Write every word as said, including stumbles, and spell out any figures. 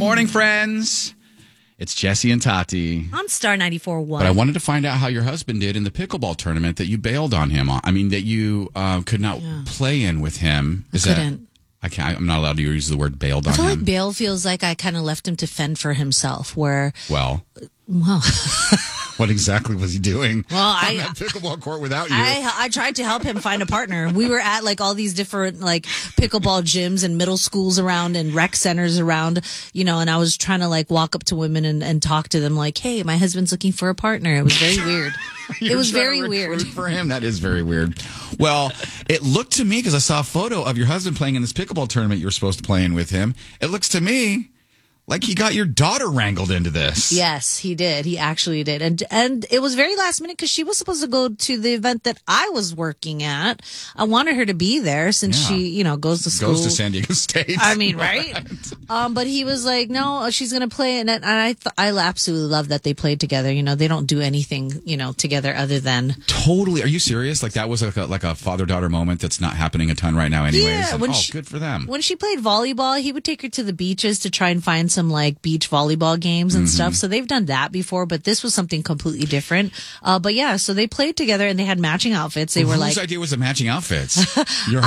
morning, friends. It's Jesse and Tati. On Star ninety-four point one. But I wanted to find out how your husband did in the pickleball tournament that you bailed on him on. I mean, that you uh, could not Yeah. play in with him. Is I couldn't. That, I can't. I'm not allowed to use the word bailed I on feel him. like bail feels like I kind of left him to fend for himself. Where, well, well, what exactly was he doing well, on I that pickleball court without you? I I tried to help him find a partner. We were at like all these different like pickleball gyms and middle schools around and rec centers around, you know, and I was trying to like walk up to women and, and talk to them like, hey, my husband's looking for a partner. It was very weird. It was very weird for him. That is very weird. Well, it looked to me, because I saw a photo of your husband playing in this pickleball tournament you were supposed to play in with him. It looks to me like he got your daughter wrangled into this. Yes, he did. He actually did. And and it was very last minute because she was supposed to go to the event that I was working at. I wanted her to be there since Yeah. she, you know, goes to school. Goes to San Diego State. I mean, right? Um, but he was like, no, she's going to play. And, and I th- I absolutely love that they played together. You know, they don't do anything, you know, together other than. Totally. Are you serious? Like that was like a, like a father-daughter moment that's not happening a ton right now anyways? Yeah, And, when oh, she- good for them. When she played volleyball, he would take her to the beaches to try and find some like beach volleyball games and Mm-hmm. stuff. So they've done that before, but this was something completely different. Uh, but yeah, so they played together and they had matching outfits. They were Whose like, idea was the matching outfits? Your